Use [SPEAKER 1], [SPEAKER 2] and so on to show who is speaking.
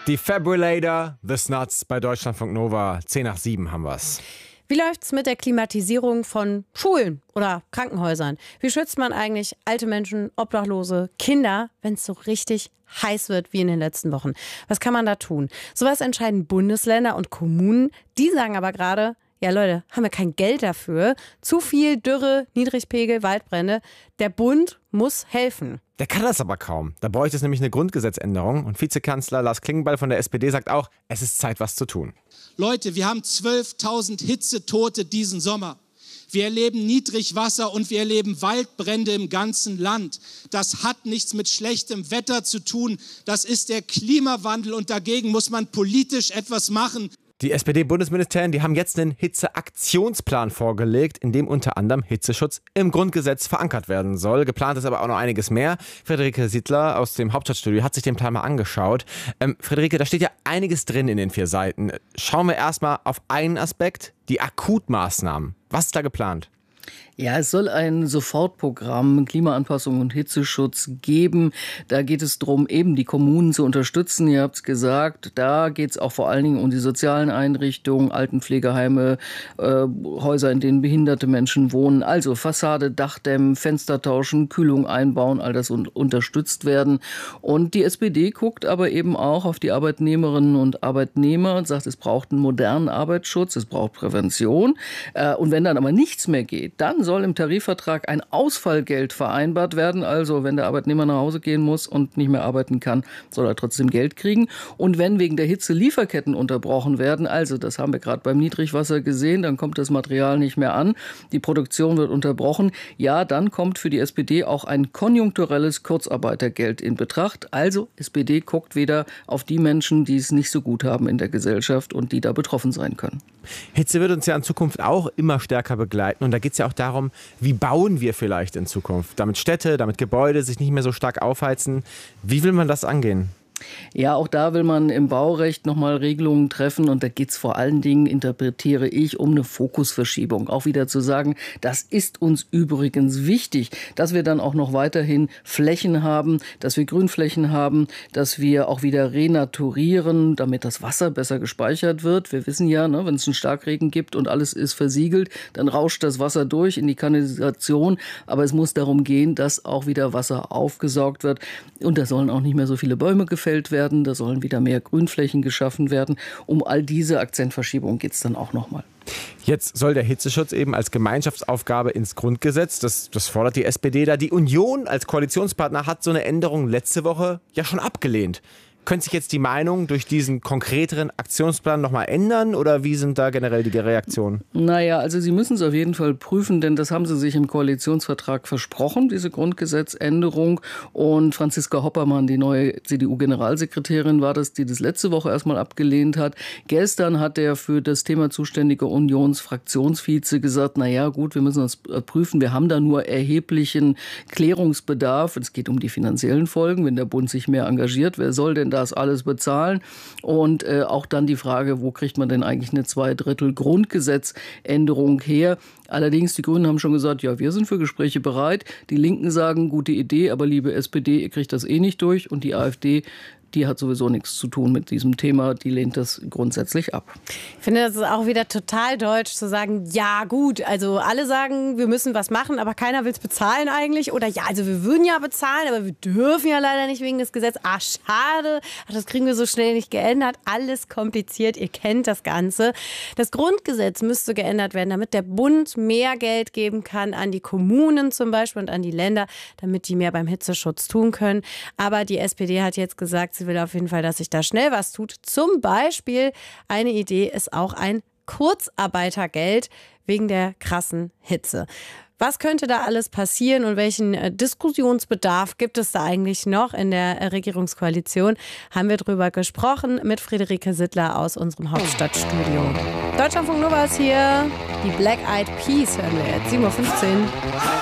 [SPEAKER 1] Defibrillator, The Snuts bei Deutschlandfunk Nova. 6:50 haben wir's.
[SPEAKER 2] Wie läuft's mit der Klimatisierung von Schulen oder Krankenhäusern? Wie schützt man eigentlich alte Menschen, Obdachlose, Kinder, wenn es so richtig heiß wird wie in den letzten Wochen? Was kann man da tun? Sowas entscheiden Bundesländer und Kommunen. Die sagen aber gerade, ja Leute, haben wir kein Geld dafür. Zu viel Dürre, Niedrigpegel, Waldbrände. Der Bund muss helfen.
[SPEAKER 1] Der kann das aber kaum. Da bräuchte es nämlich eine Grundgesetzänderung. Und Vizekanzler Lars Klingbeil von der SPD sagt auch, es ist Zeit, was zu tun.
[SPEAKER 3] Leute, wir haben 12.000 Hitzetote diesen Sommer. Wir erleben Niedrigwasser und wir erleben Waldbrände im ganzen Land. Das hat nichts mit schlechtem Wetter zu tun. Das ist der Klimawandel und dagegen muss man politisch etwas machen.
[SPEAKER 1] Die SPD-Bundesministerien, die haben jetzt einen Hitzeaktionsplan vorgelegt, in dem unter anderem Hitzeschutz im Grundgesetz verankert werden soll. Geplant ist aber auch noch einiges mehr. Friederike Siedler aus dem Hauptstadtstudio hat sich den Plan mal angeschaut. Friederike, da steht ja einiges drin in den 4 Seiten. Schauen wir erstmal auf einen Aspekt, die Akutmaßnahmen. Was ist da geplant?
[SPEAKER 4] Ja, es soll ein Sofortprogramm Klimaanpassung und Hitzeschutz geben. Da geht es darum, eben die Kommunen zu unterstützen. Ihr habt es gesagt, da geht es auch vor allen Dingen um die sozialen Einrichtungen, Altenpflegeheime, Häuser, in denen behinderte Menschen wohnen. Also Fassade, Dachdämmen, Fenster tauschen, Kühlung einbauen, all das unterstützt werden. Und die SPD guckt aber eben auch auf die Arbeitnehmerinnen und Arbeitnehmer und sagt, es braucht einen modernen Arbeitsschutz, es braucht Prävention. Und wenn dann aber nichts mehr geht, dann soll im Tarifvertrag ein Ausfallgeld vereinbart werden. Also wenn der Arbeitnehmer nach Hause gehen muss und nicht mehr arbeiten kann, soll er trotzdem Geld kriegen. Und wenn wegen der Hitze Lieferketten unterbrochen werden, also das haben wir gerade beim Niedrigwasser gesehen, dann kommt das Material nicht mehr an, die Produktion wird unterbrochen, ja, dann kommt für die SPD auch ein konjunkturelles Kurzarbeitergeld in Betracht. Also SPD guckt wieder auf die Menschen, die es nicht so gut haben in der Gesellschaft und die da betroffen sein können.
[SPEAKER 1] Hitze wird uns ja in Zukunft auch immer stärker begleiten. Und da geht es ja auch darum, wie bauen wir vielleicht in Zukunft, damit Städte, damit Gebäude sich nicht mehr so stark aufheizen. Wie will man das angehen?
[SPEAKER 4] Ja, auch da will man im Baurecht nochmal Regelungen treffen und da geht es vor allen Dingen, interpretiere ich, um eine Fokusverschiebung. Auch wieder zu sagen, das ist uns übrigens wichtig, dass wir dann auch noch weiterhin Flächen haben, dass wir Grünflächen haben, dass wir auch wieder renaturieren, damit das Wasser besser gespeichert wird. Wir wissen ja, wenn es einen Starkregen gibt und alles ist versiegelt, dann rauscht das Wasser durch in die Kanalisation, aber es muss darum gehen, dass auch wieder Wasser aufgesaugt wird und da sollen auch nicht mehr so viele Bäume gefällt werden, da sollen wieder mehr Grünflächen geschaffen werden. Um all diese Akzentverschiebungen geht es dann auch nochmal.
[SPEAKER 1] Jetzt soll der Hitzeschutz eben als Gemeinschaftsaufgabe ins Grundgesetz, das fordert die SPD da. Die Union als Koalitionspartner hat so eine Änderung letzte Woche ja schon abgelehnt. Könnte sich jetzt die Meinung durch diesen konkreteren Aktionsplan nochmal ändern oder wie sind da generell die Reaktionen?
[SPEAKER 4] Naja, also Sie müssen es auf jeden Fall prüfen, denn das haben Sie sich im Koalitionsvertrag versprochen, diese Grundgesetzänderung. Und Franziska Hoppermann, die neue CDU-Generalsekretärin war das, die das letzte Woche erstmal abgelehnt hat. Gestern hat der für das Thema zuständige Unionsfraktionsvize gesagt, naja gut, wir müssen das prüfen, wir haben da nur erheblichen Klärungsbedarf. Es geht um die finanziellen Folgen, wenn der Bund sich mehr engagiert, wer soll denn das alles bezahlen? Und auch dann die Frage, wo kriegt man denn eigentlich eine 2/3 Grundgesetzänderung her? Allerdings, die Grünen haben schon gesagt, ja, wir sind für Gespräche bereit. Die Linken sagen, gute Idee, aber liebe SPD, ihr kriegt das eh nicht durch. Und die AfD, die hat sowieso nichts zu tun mit diesem Thema. Die lehnt das grundsätzlich ab.
[SPEAKER 2] Ich finde, das ist auch wieder total deutsch zu sagen, ja gut, also alle sagen, wir müssen was machen, aber keiner will es bezahlen eigentlich. Oder ja, also wir würden ja bezahlen, aber wir dürfen ja leider nicht wegen des Gesetzes. Ah, schade, das kriegen wir so schnell nicht geändert. Alles kompliziert, ihr kennt das Ganze. Das Grundgesetz müsste geändert werden, damit der Bund mehr Geld geben kann an die Kommunen zum Beispiel und an die Länder, damit die mehr beim Hitzeschutz tun können. Aber die SPD hat jetzt gesagt, sie will auf jeden Fall, dass sich da schnell was tut. Zum Beispiel, eine Idee ist auch ein Kurzarbeitergeld wegen der krassen Hitze. Was könnte da alles passieren und welchen Diskussionsbedarf gibt es da eigentlich noch in der Regierungskoalition? Haben wir drüber gesprochen mit Friederike Siedler aus unserem Hauptstadtstudio. Deutschlandfunk Nova ist hier. Die Black Eyed Peas hören wir jetzt, 7:15 Uhr.